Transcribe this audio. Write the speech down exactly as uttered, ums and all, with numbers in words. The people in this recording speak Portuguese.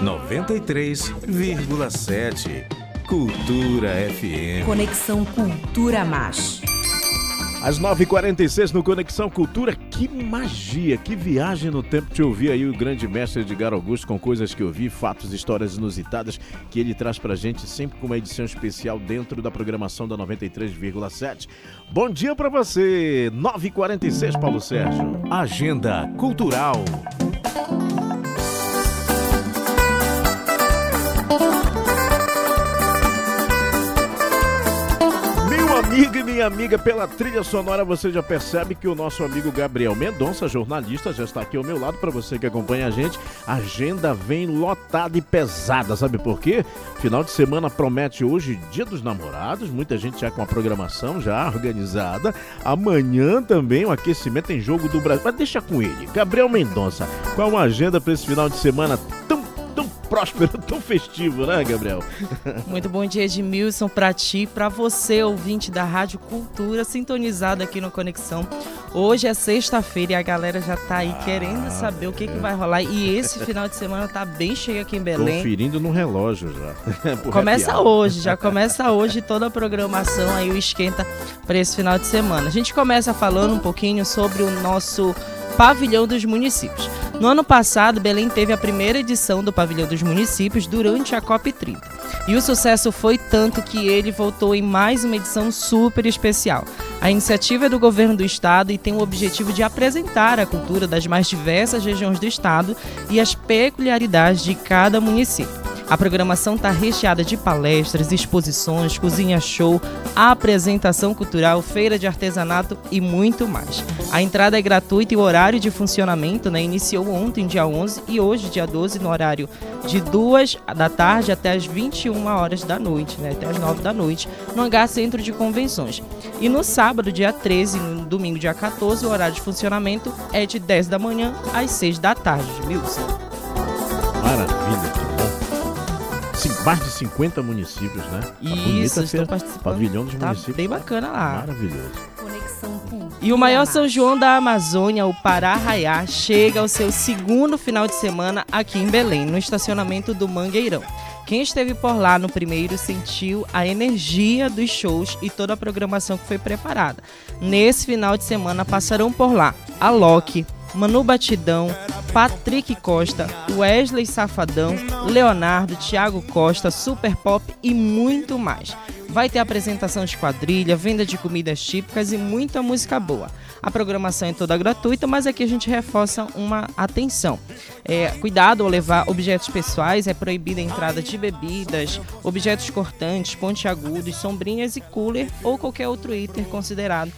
noventa e três vírgula sete. Cultura F M. Conexão Cultura Mais. Às nove e quarenta e seis no Conexão Cultura, que magia, que viagem no tempo te ouvir aí o grande mestre Edgar Augusto com coisas que eu vi, fatos, histórias inusitadas que ele traz pra gente sempre com uma edição especial dentro da programação da noventa e três vírgula sete. Bom dia pra você, nove e quarenta e seis, Paulo Sérgio. Agenda Cultural. Amiga e minha amiga, pela trilha sonora você já percebe que o nosso amigo Gabriel Mendonça, jornalista, já está aqui ao meu lado. Para você que acompanha a gente, a agenda vem lotada e pesada, sabe por quê? Final de semana promete hoje Dia dos Namorados, muita gente já com a programação já organizada. Amanhã também o aquecimento em jogo do Brasil, mas deixa com ele, Gabriel Mendonça, qual a agenda para esse final de semana tão próspero, tão festivo, né, Gabriel? Muito bom dia, Edmilson, pra ti, pra você, ouvinte da Rádio Cultura, sintonizado aqui no Conexão. Hoje é sexta-feira e a galera já tá aí ah, querendo saber o que, é. que vai rolar. E esse final de semana tá bem cheio aqui em Belém. Conferindo no relógio já. Começa hoje, já começa hoje toda a programação aí, o esquenta para esse final de semana. A gente começa falando um pouquinho sobre o nosso Pavilhão dos Municípios. No ano passado, Belém teve a primeira edição do Pavilhão dos Municípios durante a COP trinta. E o sucesso foi tanto que ele voltou em mais uma edição super especial. A iniciativa é do governo do estado e tem o objetivo de apresentar a cultura das mais diversas regiões do estado e as peculiaridades de cada município. A programação está recheada de palestras, exposições, cozinha show, apresentação cultural, feira de artesanato e muito mais. A entrada é gratuita e o horário de funcionamento, né, iniciou ontem, dia onze, e hoje, dia doze, no horário de duas da tarde até as vinte e uma horas da noite, né, até as nove da noite, no Hangar Centro de Convenções. E no sábado, dia treze, e no domingo, dia quatorze, o horário de funcionamento é de dez da manhã às seis da tarde, Wilson. Maravilha, que bom. Mais de cinquenta municípios, né? Isso, estão participando. Pavilhão dos tá municípios. Bem bacana lá. Maravilhoso. Conexão Cultura. E o maior São João da Amazônia, o Pará Arraiá, chega ao seu segundo final de semana aqui em Belém, no estacionamento do Mangueirão. Quem esteve por lá no primeiro sentiu a energia dos shows e toda a programação que foi preparada. Nesse final de semana passarão por lá a Loki, Manu Batidão, Patrick Costa, Wesley Safadão, Leonardo, Thiago Costa, Super Pop e muito mais. Vai ter apresentação de quadrilha, venda de comidas típicas e muita música boa. A programação é toda gratuita, mas aqui a gente reforça uma atenção. É, cuidado ao levar objetos pessoais, é proibida a entrada de bebidas, objetos cortantes, pontiagudos, sombrinhas e cooler ou qualquer outro item considerado